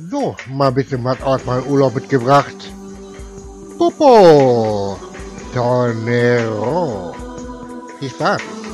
So, mal ein bisschen was aus meinem Urlaub mitgebracht. Popo Tornero. Viel Spaß.